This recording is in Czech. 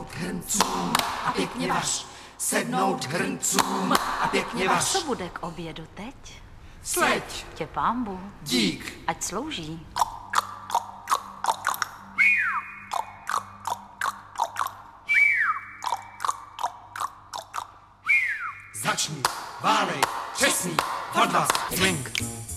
sednout hrncům a pěkně vař. Sednout hrncům a pěkně vař. Co bude k obědu teď? Sleď. Tě pánbu. Dík. Ať slouží. Začni, válej, česný, hodlas, swing.